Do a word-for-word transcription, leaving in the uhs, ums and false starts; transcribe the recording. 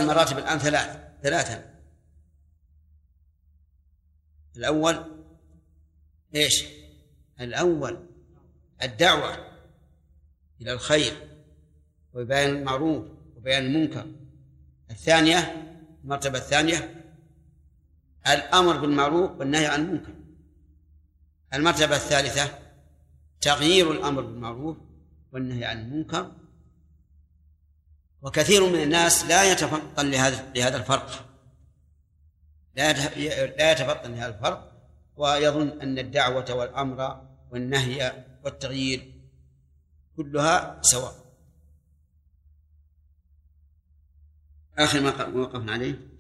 المراتب الآن ثلاث ثلاثة الأول إيش؟ الأول الدعوة إلى الخير وبيان المعروف وبيان المنكر. الثانية المرتبة الثانية الأمر بالمعروف والنهي عن المنكر. المرتبة الثالثة تغيير الأمر بالمعروف والنهي عن المنكر. وكثير من الناس لا يتفطن لهذا لهذا الفرق، لا يتفطن لهذا الفرق ويظن أن الدعوة والأمر والنهي والتغيير كلها سواء. آخر ما وقفنا عليه